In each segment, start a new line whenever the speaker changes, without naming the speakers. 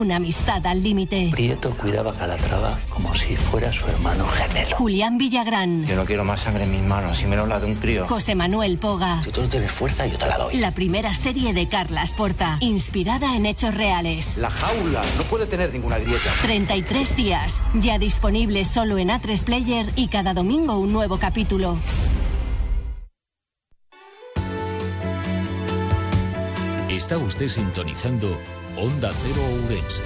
Una amistad al límite.
Prieto cuidaba a Calatrava como si fuera su hermano gemelo.
Julián Villagrán.
Yo no quiero más sangre en mis manos, y menos la de un crío.
José Manuel Poga.
Si tú no tienes fuerza, yo te la doy.
La primera serie de Carlas Porta, inspirada en hechos reales.
La jaula no puede tener ninguna grieta.
33 días, ya disponible solo en A3 Player y cada domingo un nuevo capítulo.
Está usted sintonizando Onda Cero Ourense.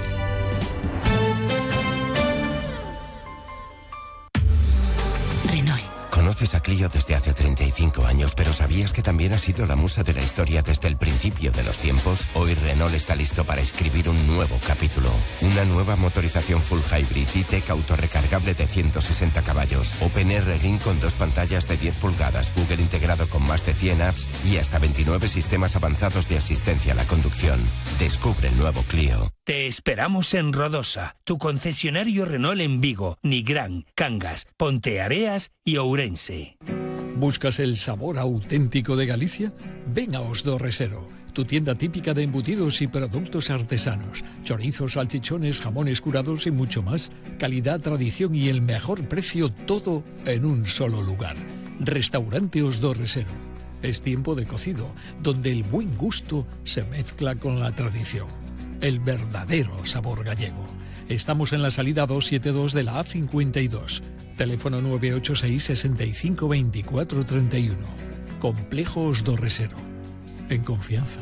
Renault.
Conoces a Clio desde hace 35 años, pero ¿sabías que también ha sido la musa de la historia desde el principio de los tiempos? Hoy Renault está listo para escribir un nuevo capítulo. Una nueva motorización full hybrid E-Tech autorrecargable de 160 caballos. OpenR Link con 2 pantallas de 10 pulgadas, Google integrado con más de 100 apps y hasta 29 sistemas avanzados de asistencia a la conducción. Descubre el nuevo Clio.
Te esperamos en Rodosa, tu concesionario Renault en Vigo, Nigrán, Cangas, Ponteareas y Ourense.
¿Buscas el sabor auténtico de Galicia? Ven a Os do Resero, tu tienda típica de embutidos y productos artesanos. Chorizos, salchichones, jamones curados y mucho más. Calidad, tradición y el mejor precio, todo en un solo lugar. Restaurante Os do Resero. Es tiempo de cocido, donde el buen gusto se mezcla con la tradición. El verdadero sabor gallego. Estamos en la salida 272 de la A52. Teléfono 986 65 24 31. Complejo Os do Resero. En confianza.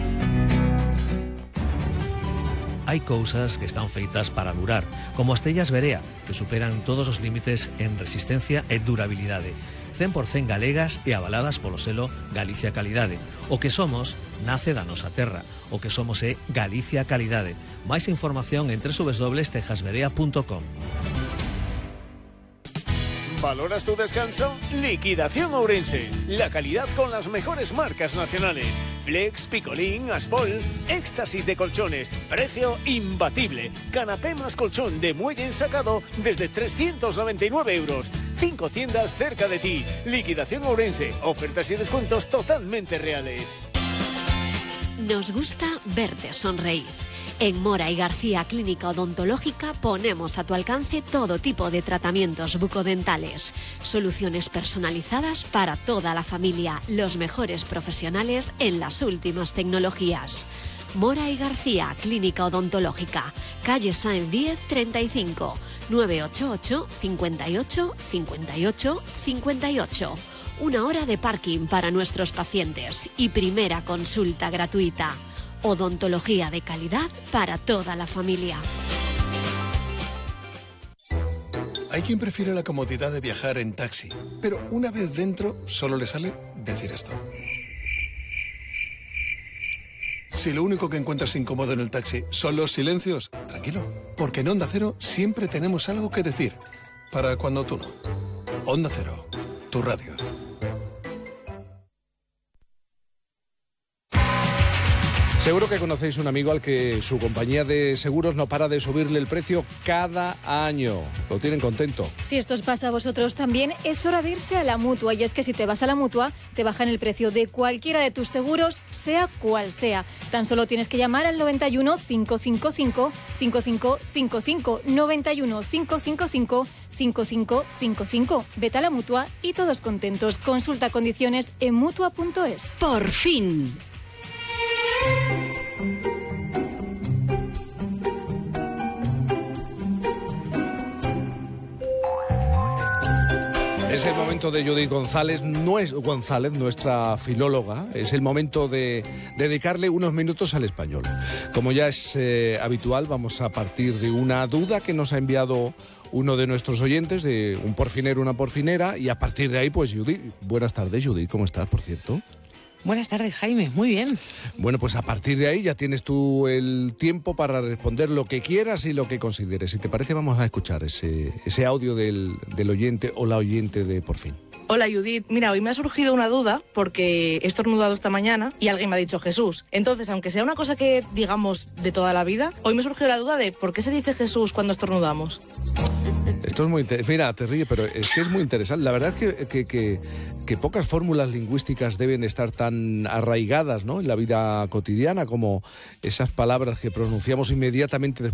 Hai cousas que están feitas para durar, como as tellas Berea, que superan todos os límites en resistencia e durabilidade. 100% galegas e avaladas polo selo Galicia Calidade. O que somos nace da nosa terra. O que somos é Galicia Calidade. Máis información en www.tejasberea.com.
¿Valoras tu descanso? Liquidación Ourense. La calidad con las mejores marcas nacionales. Flex, Picolín, Aspol, éxtasis de colchones. Precio imbatible. Canapé más colchón de muelle ensacado desde 399 euros. 5 tiendas cerca de ti. Liquidación Ourense. Ofertas y descuentos totalmente reales.
Nos gusta verte sonreír. En Mora y García Clínica Odontológica ponemos a tu alcance todo tipo de tratamientos bucodentales, soluciones personalizadas para toda la familia, los mejores profesionales en las últimas tecnologías. Mora y García Clínica Odontológica, calle Sáenz 10 35, 988 58 58 58. 1 hora de parking para nuestros pacientes y primera consulta gratuita. Odontología de calidad para toda la familia.
Hay quien prefiere la comodidad de viajar en taxi, pero una vez dentro solo le sale decir esto. Si lo único que encuentras incómodo en el taxi son los silencios, tranquilo, porque en Onda Cero siempre tenemos algo que decir, para cuando tú no. Onda Cero, tu radio.
Seguro que conocéis un amigo al que su compañía de seguros no para de subirle el precio cada año. Lo tienen contento.
Si esto os pasa a vosotros también, es hora de irse a la Mutua. Y es que si te vas a la Mutua, te bajan el precio de cualquiera de tus seguros, sea cual sea. Tan solo tienes que llamar al 91 555 5555. 91 555 5555. Vete a la Mutua y todos contentos. Consulta condiciones en mutua.es.
Por fin.
Es el momento de Judith González, nuestra filóloga. Es el momento de dedicarle unos minutos al español. Como ya es habitual, vamos a partir de una duda que nos ha enviado uno de nuestros oyentes, de un porfinero, una porfinera, y a partir de ahí, pues Judith. Buenas tardes, Judith, ¿cómo estás, por cierto?
Buenas tardes, Jaime, muy bien.
Bueno, pues a partir de ahí ya tienes tú el tiempo para responder lo que quieras y lo que consideres. Si te parece, vamos a escuchar ese audio del oyente o la oyente de Por Fin.
Hola, Judith. Mira, hoy me ha surgido una duda porque he estornudado esta mañana y alguien me ha dicho Jesús. Entonces, aunque sea una cosa que digamos de toda la vida, hoy me surgió la duda de ¿por qué se dice Jesús cuando estornudamos?
Esto es muy interesante. Mira, te ríe, pero es que es muy interesante. La verdad es que que pocas fórmulas lingüísticas deben estar tan arraigadas, ¿no?, en la vida cotidiana como esas palabras que pronunciamos inmediatamente después